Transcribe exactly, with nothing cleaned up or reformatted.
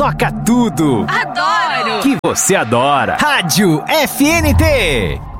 toca tudo. Adoro! Que você adora. Rádio F N T.